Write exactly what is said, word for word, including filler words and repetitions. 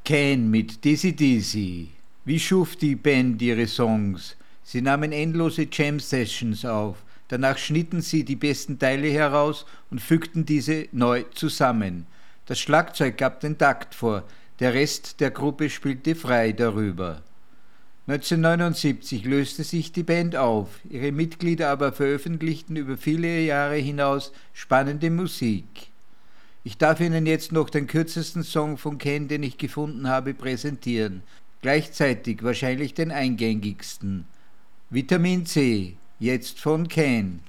Can mit Dizzy Dizzy. Wie schuf die Band ihre Songs? Sie nahmen endlose Jam-Sessions auf. Danach schnitten sie die besten Teile heraus und fügten diese neu zusammen. Das Schlagzeug gab den Takt vor, der Rest der Gruppe spielte frei darüber. neunzehnhundertneunundsiebzig löste sich die Band auf, ihre Mitglieder aber veröffentlichten über viele Jahre hinaus spannende Musik. Ich darf Ihnen jetzt noch den kürzesten Song von Can, den ich gefunden habe, präsentieren. Gleichzeitig wahrscheinlich den eingängigsten. Vitamin C, jetzt von Can.